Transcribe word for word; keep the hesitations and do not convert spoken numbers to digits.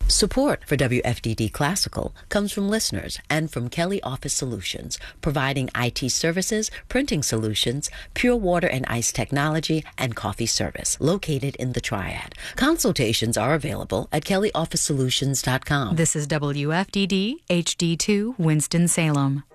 Support for W F D D Classical comes from listeners and from Kelly Office Solutions, providing I T services, printing solutions, pure water and ice technology, and coffee service, located in the Triad. Consultations are available at kelly office solutions dot com. This is W F D D H D two Winston-Salem.